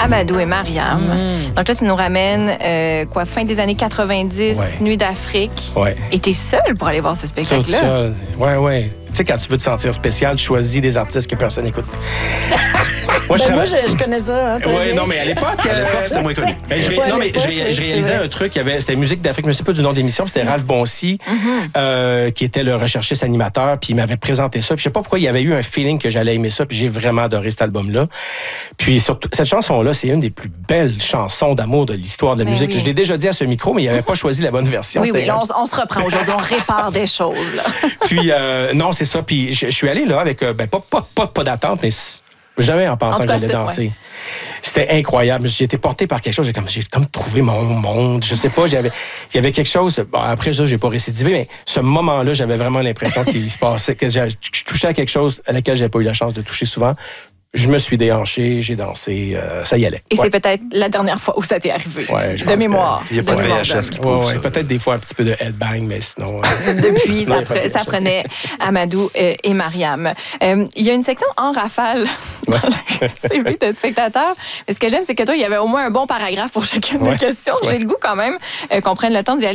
Amadou et Mariam. Donc là, tu nous ramènes, fin des années 90, Nuit d'Afrique. Ouais. Et t'es seul pour aller voir ce spectacle-là? Seul. Ouais. Tu sais, quand tu veux te sentir spécial, tu choisis des artistes que personne n'écoute. Moi, je connais ça. Oui, non, mais à l'époque, c'était moins connu. Je réalisais un truc, c'était Musique d'Afrique, je ne sais pas du nom de l'émission, c'était Ralph Boncy, qui était le recherchiste animateur, puis il m'avait présenté ça. Puis je sais pas pourquoi, il y avait eu un feeling que j'allais aimer ça, puis j'ai vraiment adoré cet album-là. Puis surtout, cette chanson-là, c'est une des plus belles chansons d'amour de l'histoire de la musique. Oui. Je l'ai déjà dit à ce micro, mais il n'avait pas choisi la bonne version. Oui, là, on se reprend aujourd'hui, on répare des choses. Là. Puis, non, c'est ça. Puis je suis allé là avec, pas d'attente, mais jamais en pensant que j'allais danser. Ouais. C'était incroyable. J'ai été porté par quelque chose. J'ai comme trouvé mon monde. Je sais pas, il y avait quelque chose. Bon, après ça, j'ai pas récidivé, mais ce moment-là, j'avais vraiment l'impression qu'il se passait, que je touchais à quelque chose à laquelle j'avais pas eu la chance de toucher souvent. Je me suis déhanché, j'ai dansé, ça y allait. Et c'est peut-être la dernière fois où ça t'est arrivé, de mémoire. Il n'y a pas de VHS qui prouve ça. Peut-être des fois un petit peu de headbang, mais sinon... Depuis, ça prenait Amadou et Mariam. Il y a une section en rafale dans le CV de spectateur. Mais ce que j'aime, c'est que toi, il y avait au moins un bon paragraphe pour chacune des questions. J'ai le goût quand même qu'on prenne le temps d'y aller.